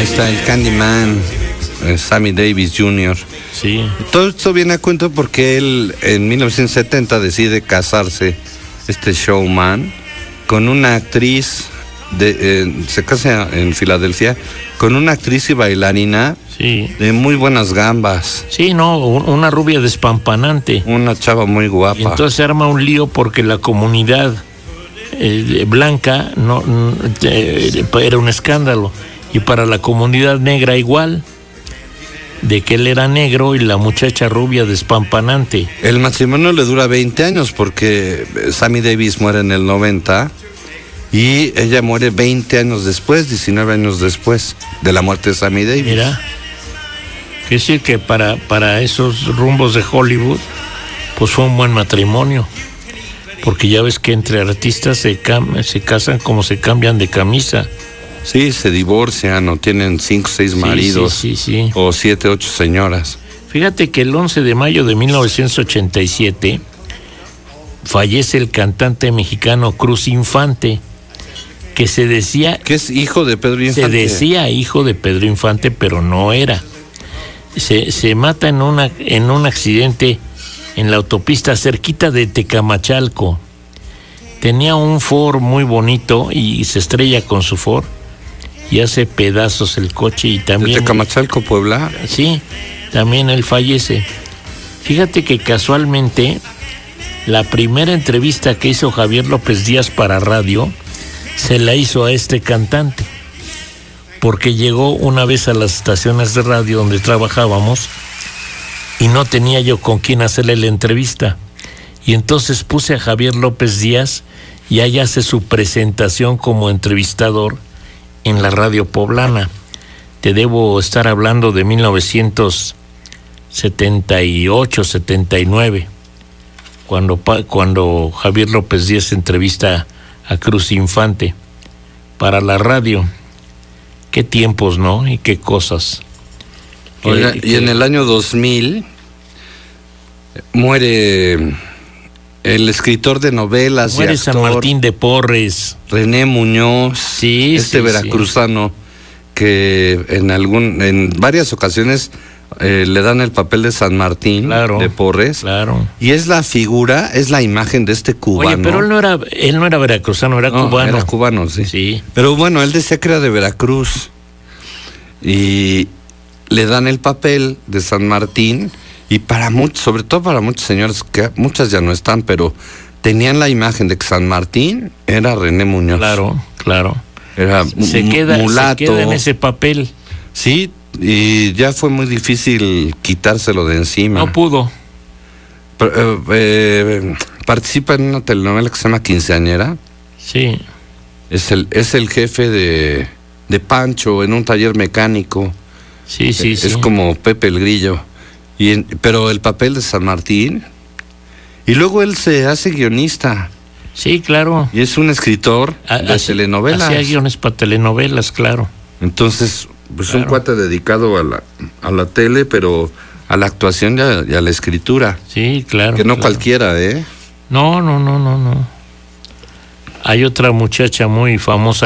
está el Candyman, Sammy Davis Jr. Sí. Todo esto viene a cuento porque él en 1970 decide casarse, este showman, con una actriz, se casa en Filadelfia, con una actriz y bailarina Sí. de muy buenas gambas. Sí, no, una rubia despampanante. Una chava muy guapa. Y entonces se arma un lío porque la comunidad blanca era un escándalo. Y para la comunidad negra igual, de que él era negro y la muchacha rubia despampanante. El matrimonio le dura 20 años porque Sammy Davis muere en el 90 y ella muere 20 años después, 19 años después de la muerte de Sammy Davis. Mira, que decir que para esos rumbos de Hollywood, pues fue un buen matrimonio. Porque ya ves que entre artistas se casan como se cambian de camisa. Sí, se divorcian o tienen 5 o 6 maridos. Sí. O 7, 8 señoras. Fíjate que el 11 de mayo de 1987 fallece el cantante mexicano Cruz Infante, que se decía... Que es hijo de Pedro Infante. Se decía hijo de Pedro Infante, pero no era. Se mata en un accidente en la autopista cerquita de Tecamachalco. Tenía un Ford muy bonito y se estrella con su Ford y hace pedazos el coche y también... ¿De Tecamachalco, Puebla? Sí, también él fallece. Fíjate que casualmente la primera entrevista que hizo Javier López Díaz para radio se la hizo a este cantante, porque llegó una vez a las estaciones de radio donde trabajábamos y no tenía yo con quién hacerle la entrevista. Y entonces puse a Javier López Díaz y ahí hace su presentación como entrevistador en la radio poblana. Te debo estar hablando de 1978, 79, cuando Javier López Díaz entrevista a Cruz Infante para la radio. Qué tiempos, ¿no? Y qué cosas. Oiga, y en el año 2000 muere el escritor de novelas muere y actor San Martín de Porres, René Muñoz, sí, veracruzano, que en varias ocasiones le dan el papel de San Martín, claro, de Porres, claro, y es la figura, es la imagen de este cubano. Oye, pero él no era veracruzano, era cubano. Era cubano, sí. Pero bueno, él decía que era de Veracruz y le dan el papel de San Martín. Y para muchos, sobre todo para muchos señores, que muchas ya no están, pero tenían la imagen de que San Martín era René Muñoz. Claro. Era mulato. Se queda en ese papel. Sí, y ya fue muy difícil quitárselo de encima. No pudo. Participa en una telenovela que se llama Quinceañera. Sí. Es el jefe de Pancho en un taller mecánico. Sí. Es como Pepe el Grillo. Pero el papel de San Martín, y luego él se hace guionista. Sí, claro. Y es un escritor de telenovelas. Hacía guiones para telenovelas, claro. Entonces, pues claro, un cuate dedicado a la tele, pero a la actuación y a la escritura. Sí, claro. Que no cualquiera, ¿eh? No. Hay otra muchacha muy famosa